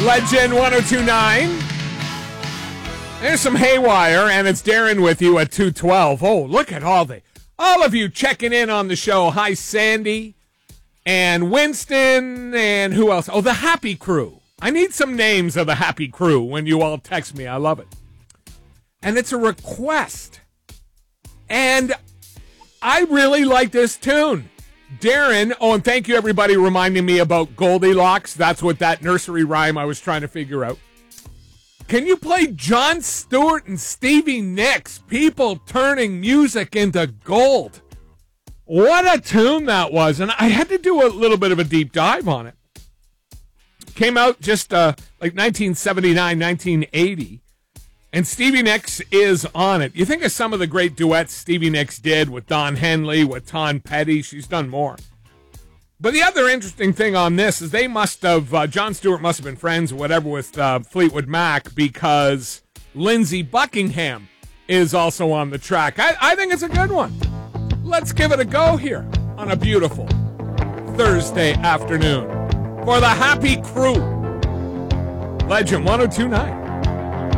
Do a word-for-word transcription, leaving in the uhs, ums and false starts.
Legend one oh two point nine. There's some haywire, and it's Darren with you at two twelve. Oh, look at all the, all of you checking in on the show. Hi, Sandy and Winston and who else? Oh, the Happy Crew. I need some names of the Happy Crew when you all text me. I love it. And it's a request. And I really like this tune. Darren, oh, and thank you, everybody, reminding me about Goldilocks. That's what that nursery rhyme I was trying to figure out. Can you play Jon Stewart and Stevie Nicks, People Turning Music into Gold? What a tune that was. And I had to do a little bit of a deep dive on it. Came out just uh, like nineteen seventy-nine, nineteen eighty. And Stevie Nicks is on it. You think of some of the great duets Stevie Nicks did with Don Henley, with Tom Petty. She's done more. But the other interesting thing on this is they must have, uh, Jon Stewart must have been friends or whatever with uh, Fleetwood Mac, because Lindsey Buckingham is also on the track. I, I think it's a good one. Let's give it a go here on a beautiful Thursday afternoon for the Happy Crew. Legend one oh two point nine.